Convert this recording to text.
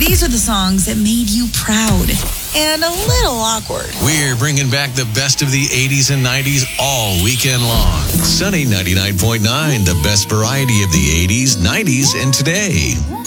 These are the songs that made you proud and a little awkward. We're bringing back the best of the 80s and 90s all weekend long. Sunny 99.9, the best variety of the 80s, 90s, and today.